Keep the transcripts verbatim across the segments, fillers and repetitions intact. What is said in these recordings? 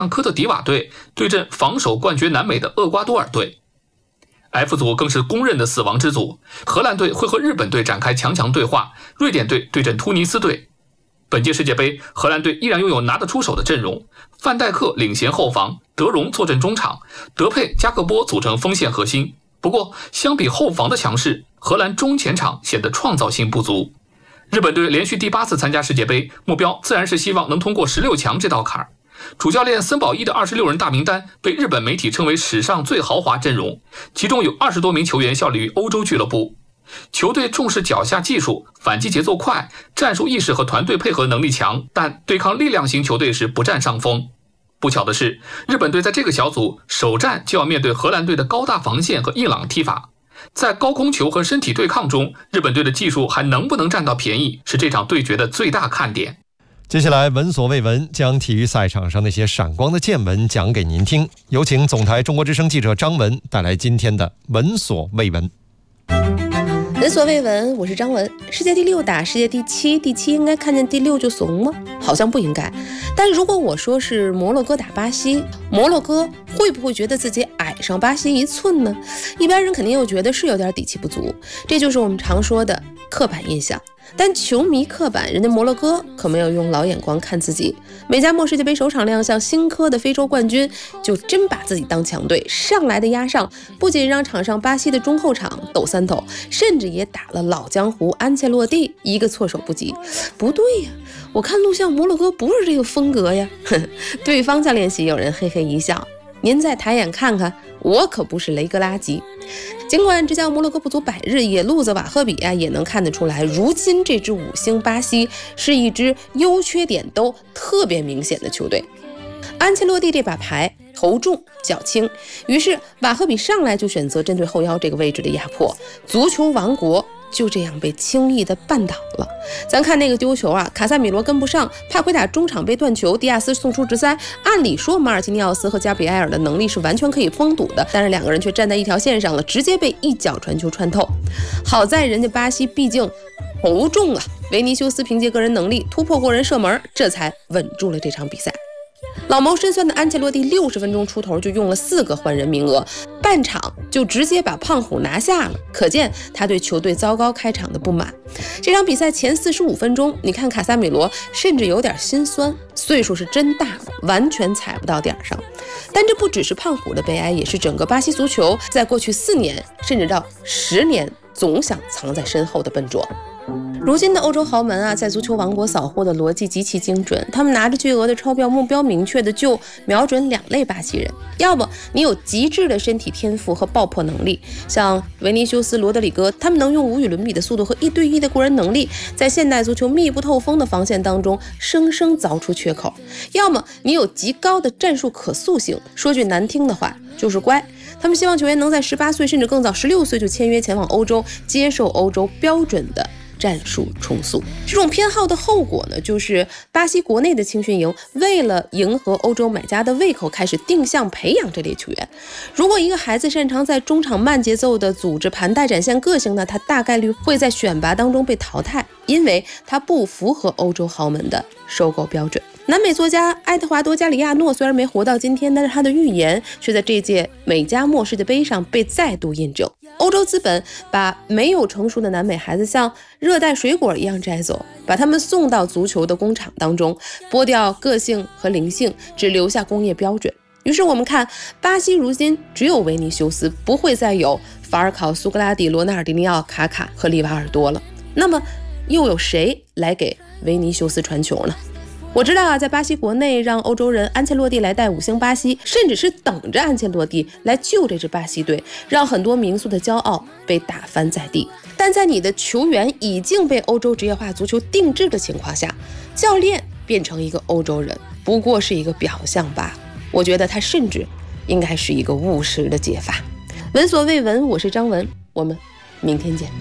科特迪瓦队对阵防守冠军南美的厄瓜多尔队。F 组更是公认的死亡之组，荷兰队会和日本队展开强强对话，瑞典队对阵突尼斯队。本届世界杯，荷兰队依然拥有拿得出手的阵容，范戴克领衔后防，德容坐镇中场，德佩、加克波组成锋线核心。不过，相比后防的强势，荷兰中前场显得创造性不足。日本队连续第八次参加世界杯，目标自然是希望能通过十六强这道坎儿。主教练森保一的二十六人大名单被日本媒体称为史上最豪华阵容，其中有二十多名球员效力于欧洲俱乐部。球队重视脚下技术，反击节奏快，战术意识和团队配合能力强，但对抗力量型球队时不占上风。不巧的是，日本队在这个小组首战就要面对荷兰队的高大防线和硬朗踢法。在高空球和身体对抗中，日本队的技术还能不能占到便宜，是这场对决的最大看点。 接下来闻所未闻，将体育赛场上那些闪光的见闻讲给您听。有请总台中国之声记者张文带来今天的闻所未闻。 闻所未闻，我是张文。世界第六打世界第七，第七应该看见第六就怂吗？好像不应该。但如果我说是摩洛哥打巴西，摩洛哥会不会觉得自己矮上巴西一寸呢？一般人肯定又觉得是有点底气不足，这就是我们常说的刻板印象。但球迷刻板，人家摩洛哥可没有用老眼光看自己。美加墨世界杯首场亮相，新科的非洲冠军就真把自己当强队，上来的压上，不仅让场上巴西的中后场抖三抖，甚至也打了老江湖安切洛蒂一个措手不及。不对呀，我看录像摩洛哥不是这个风格呀。对方在练习，有人嘿嘿一笑，您再抬眼看看，我可不是雷格拉吉。尽管这叫摩洛哥不足百日，野路子瓦赫比啊也能看得出来，如今这支五星巴西是一支优缺点都特别明显的球队。安切洛蒂这把牌头重脚轻，于是瓦赫比上来就选择针对后腰这个位置的压迫，足球王国就这样被轻易的绊倒了。咱看那个丢球啊，卡萨米罗跟不上，帕奎塔中场被断球，迪亚斯送出直塞。按理说马尔基尼奥斯和加比埃尔的能力是完全可以封堵的，但是两个人却站在一条线上了，直接被一脚传球穿透。好在人家巴西毕竟头重啊，维尼修斯凭借个人能力突破过人射门，这才稳住了这场比赛。老谋深算的安切洛蒂六十分钟出头就用了四个换人名额，半场就直接把胖虎拿下了，可见他对球队糟糕开场的不满。这场比赛前四十五分钟，你看卡萨米罗甚至有点心酸，岁数是真大了，完全踩不到点上。但这不只是胖虎的悲哀，也是整个巴西足球在过去四年甚至到十年总想藏在身后的笨拙。如今的欧洲豪门啊，在足球王国扫货的逻辑极其精准，他们拿着巨额的钞票，目标明确的就瞄准两类巴西人，要么你有极致的身体天赋和爆破能力，像维尼修斯、罗德里戈，他们能用无与伦比的速度和一对一的过人能力，在现代足球密不透风的防线当中生生凿出缺口；要么你有极高的战术可塑性，说句难听的话就是乖。他们希望球员能在十八岁甚至更早十六岁就签约前往欧洲，接受欧洲标准的战术重塑。这种偏好的后果呢，就是巴西国内的青训营为了迎合欧洲买家的胃口，开始定向培养这类球员。如果一个孩子擅长在中场慢节奏的组织盘带展现个性呢，他大概率会在选拔当中被淘汰，因为他不符合欧洲豪门的收购标准。南美作家埃德华多·加里亚诺虽然没活到今天，但是他的预言却在这届美加墨世界杯上被再度印证。欧洲资本把没有成熟的南美孩子像热带水果一样摘走，把他们送到足球的工厂当中，剥掉个性和灵性，只留下工业标准。于是我们看，巴西如今只有维尼修斯，不会再有法尔考、苏格拉底、罗纳尔迪尼奥、卡卡和利瓦尔多了。那么又有谁来给维尼修斯传球呢？我知道啊，在巴西国内让欧洲人安切洛蒂来带五星巴西，甚至是等着安切洛蒂来救这支巴西队，让很多民宿的骄傲被打翻在地。但在你的球员已经被欧洲职业化足球定制的情况下，教练变成一个欧洲人不过是一个表象罢了。我觉得他甚至应该是一个务实的解法。闻所未闻，我是张文，我们明天见。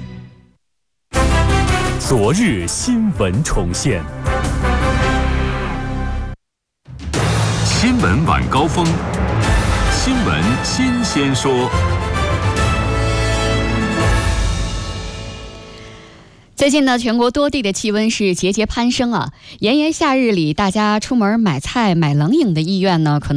昨日新闻重现，新闻晚高峰，新闻新鲜说。 最近呢，全国多地的气温是节节攀升啊。炎炎夏日里，大家出门买菜、买冷饮的意愿呢，可能